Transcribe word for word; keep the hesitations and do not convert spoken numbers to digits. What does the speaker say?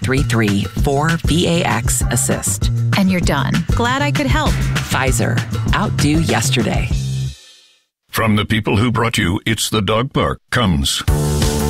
three three, four, V A X, assist. And you're done. Glad I could help. Pfizer. Outdo yesterday. From the people who brought you It's the Dog Park comes